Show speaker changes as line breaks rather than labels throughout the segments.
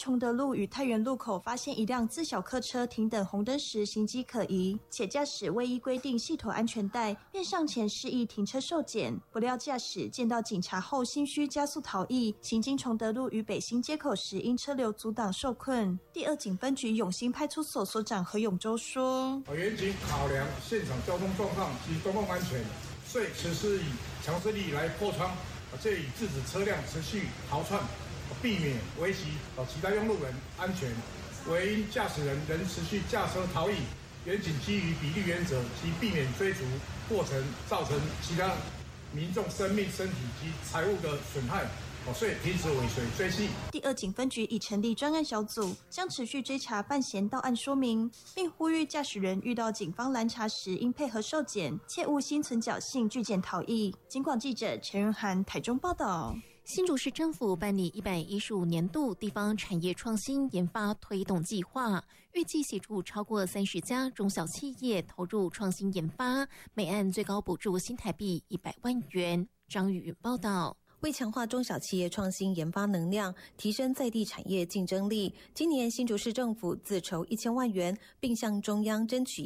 崇德路与太原路口发现一辆自小客车停等红灯时行迹可疑，且驾驶未依规定系妥安全带，便上前示意停车受检。不料驾驶见到警察后心虚加速逃逸，行经崇德路与北新街口时因车流阻挡受困。第二警分局永兴派出所所长何永洲说：
严谨考量现场交通状况及公共安全，遂实施以强制力来破窗，借以制止车辆持续逃窜，避免危及其他用路人安全。唯因驾驶人仍持续驾车逃逸，严谨基于比例原则及避免追逐过程造成其他民众生命、身体及财物的损害，所以停止尾随追缉。
第二警分局已成立专案小组，将持续追查犯嫌到案说明，并呼吁驾驶人遇到警方拦查时应配合受检，切勿心存侥幸拒检逃逸。警广记者陈仁涵台中报道。
新竹市政府办理115年度地方产业创新研发推动计划，预计协助超过30家中小企业投入创新研发，每案最高补助新台币100万元。张宇云报道。
为强化中小企业创新研发能量，提升在地产业竞争力，今年新竹市政府自筹1000万元，并向中央争取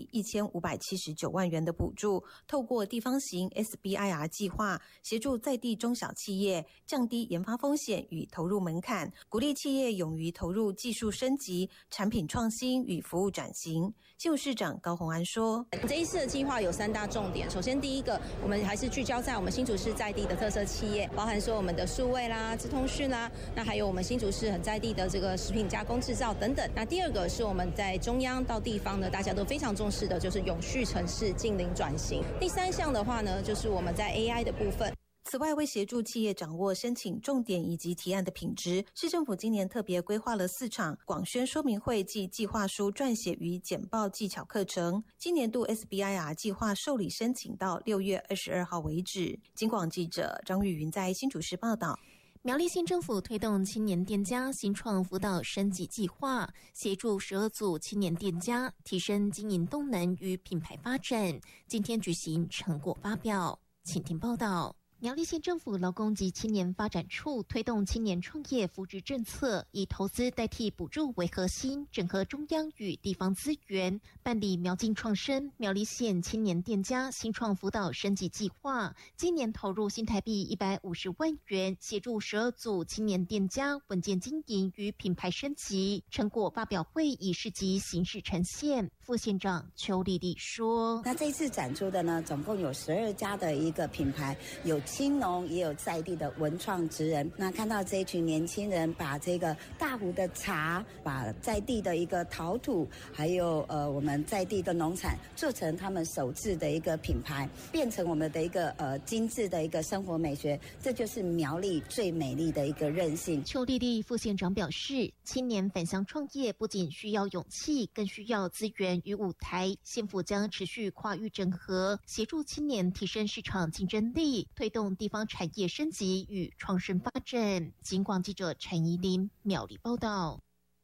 1579万元的补助，透过地方型 SBIR 计划，协助在地中小企业降低研发风险与投入门槛，鼓励企业勇于投入技术升级、产品创新与服务转型。新竹市长高虹安说：
这一次的计划有3大重点，首先第一个，我们还是聚焦在我们新竹市在地的特色企业，包含说我们的数位啦、资通讯啦，那还有我们新竹市很在地的这个食品加工制造等等。那第二个是我们在中央到地方呢，大家都非常重视的，就是永续城市近邻转型。第3项的话呢，就是我们在 AI 的部分。
此外，为协助企业掌握申请重点以及提案的品质，市政府今年特别规划了4场广宣说明会暨计划书撰写与简报技巧课程。今年度 SBIR 计划受理申请到6月22号为止。警广记者张玉云在新竹市报道。
苗栗县政府推动青年店家新创辅导升级计划，协助12组青年店家提升经营动能与品牌发展。今天举行成果发表，请听报道。苗栗县政府劳工及青年发展处推动青年创业扶植政策，以投资代替补助为核心，整合中央与地方资源，办理苗进创生苗栗县青年店家新创辅导升级计划。今年投入新台币150万元，协助12组青年店家稳健经营与品牌升级。成果发表会以市集形式呈现。副县长邱丽丽说：
那这一次展出的呢，总共有12家的一个品牌，有青农，也有在地的文创职人。那看到这一群年轻人把这个大湖的茶，把在地的一个陶土，还有我们在地的农产，做成他们手制的一个品牌，变成我们的一个精致的一个生活美学，这就是苗栗最美丽的一个韧性。
邱丽丽副县长表示，青年返乡创业不仅需要勇气，更需要资源与舞台。县府将持续跨域整合，协助青年提升市场竞争力，推动地方产业升级与创生发展。警广记者陈怡琳苗栗报道。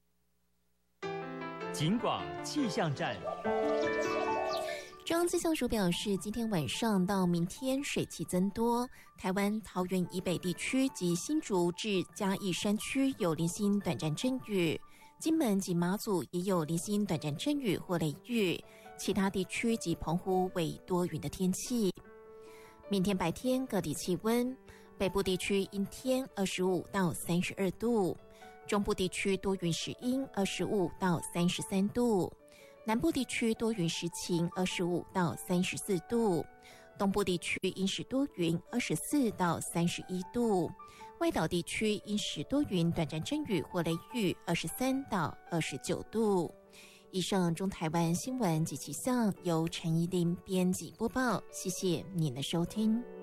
警广气象站。
中央气象署表示，今天晚上到明天水汽增多，台湾桃园以北地区及新竹至嘉义山区有零星短暂阵雨，金门及马祖也有零星短暂阵雨或雷雨，其他地区及澎湖为多云的天气。明天白天各地气温，北部地区阴天25到32度，中部地区多云时阴25到33度，南部地区多云时晴25到34度，东部地区阴时多云24到31度，外岛地区阴时多云短暂阵雨或雷雨23到29度。以上中台湾新闻及气象由陈怡琳编辑播报，谢谢您的收听。